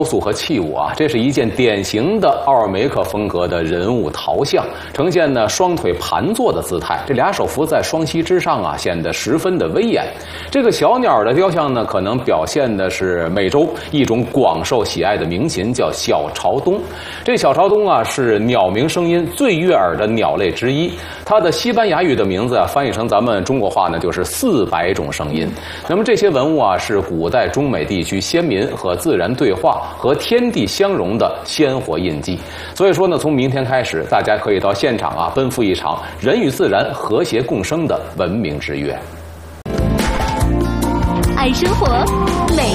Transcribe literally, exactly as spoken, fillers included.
雕塑和器物啊，这是一件典型的奥尔梅克风格的人物陶像，呈现呢双腿盘坐的姿态，这俩手扶在双膝之上啊，显得十分的威严。这个小鸟的雕像呢，可能表现的是美洲一种广受喜爱的鸣禽，叫小朝冬。这小朝冬啊，是鸟鸣声音最悦耳的鸟类之一，它的西班牙语的名字啊，翻译成咱们中国话呢，就是四百种声音。那么这些文物啊，是古代中美地区先民和自然对话和天地相融的鲜活印记。所以说呢，从明天开始，大家可以到现场啊，奔赴一场人与自然和谐共生的文明之约。 爱生活，美。